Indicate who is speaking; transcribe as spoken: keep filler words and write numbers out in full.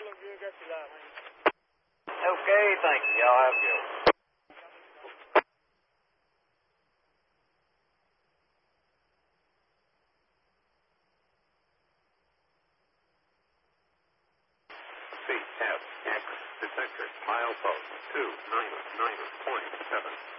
Speaker 1: Okay, thank you. Y'all have a good one.
Speaker 2: C F X detector milepost two nine nine point seven.